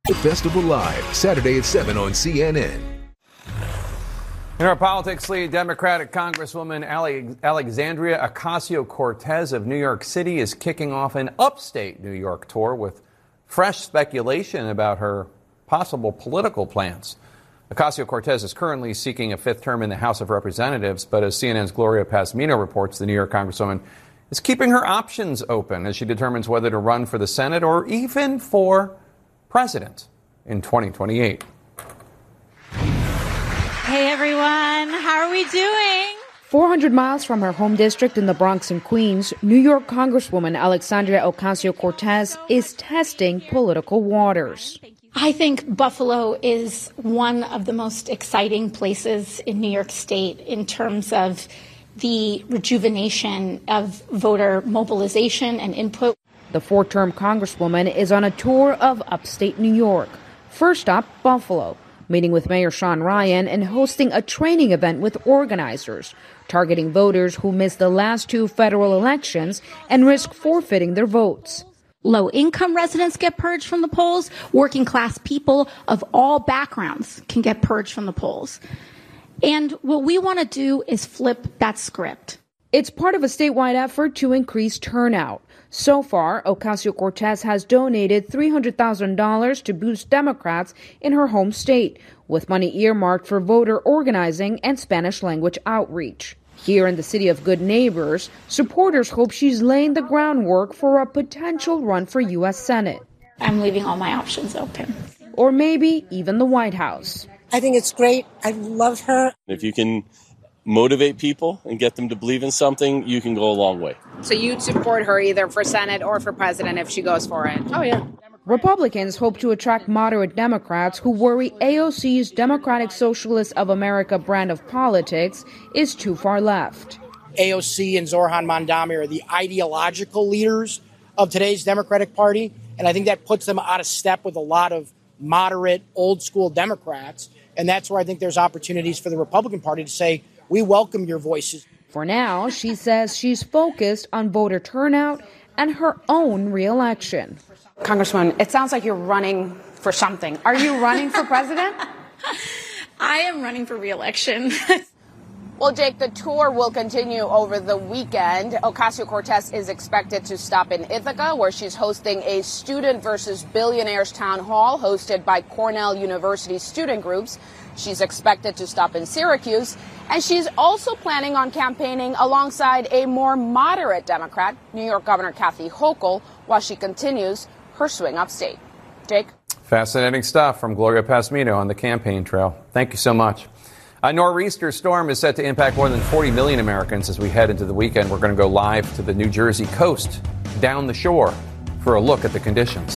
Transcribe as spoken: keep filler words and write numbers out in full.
The Festival Live, Saturday at seven on C N N. In our politics lead, Democratic Congresswoman Ale- Alexandria Ocasio-Cortez of New York City is kicking off an upstate New York tour with fresh speculation about her possible political plans. Ocasio-Cortez is currently seeking a fifth term in the House of Representatives, but as C N N's Gloria Pasmino reports, the New York Congresswoman is keeping her options open as she determines whether to run for the Senate or even for president in twenty twenty-eight. Hey everyone, how are we doing? four hundred miles from her home district in the Bronx and Queens, New York Congresswoman Alexandria Ocasio-Cortez is testing political waters. I think Buffalo is one of the most exciting places in New York State in terms of the rejuvenation of voter mobilization and input. The four-term Congresswoman is on a tour of upstate New York. First up, Buffalo, meeting with Mayor Sean Ryan and hosting a training event with organizers, targeting voters who missed the last two federal elections and risk forfeiting their votes. Low-income residents get purged from the polls. Working-class people of all backgrounds can get purged from the polls. And what we want to do is flip that script. It's part of a statewide effort to increase turnout. So far, Ocasio-Cortez has donated three hundred thousand dollars to boost Democrats in her home state, with money earmarked for voter organizing and Spanish-language outreach. Here in the city of Good Neighbors, supporters hope she's laying the groundwork for a potential run for U S Senate. I'm leaving all my options open. Or maybe even the White House. I think it's great. I love her. If you can motivate people and get them to believe in something, you can go a long way. So you'd support her either for Senate or for president if she goes for it? Oh, yeah. Republicans hope to attract moderate Democrats who worry A O C's Democratic Socialists of America brand of politics is too far left. A O C and Zoran Mandami are the ideological leaders of today's Democratic Party, and I think that puts them out of step with a lot of moderate, old-school Democrats, and that's where I think there's opportunities for the Republican Party to say, we welcome your voices. For now, she says she's focused on voter turnout and her own re-election. Congresswoman, it sounds like you're running for something. Are you running for president? I am running for re-election. Well, Jake, the tour will continue over the weekend. Ocasio-Cortez is expected to stop in Ithaca, where she's hosting a Student versus Billionaires town hall hosted by Cornell University student groups. She's expected to stop in Syracuse, and she's also planning on campaigning alongside a more moderate Democrat, New York Governor Kathy Hochul, while she continues her swing upstate. Jake? Fascinating stuff from Gloria Pasmino on the campaign trail. Thank you so much. A nor'easter storm is set to impact more than forty million Americans as we head into the weekend. We're going to go live to the New Jersey coast, down the shore, for a look at the conditions.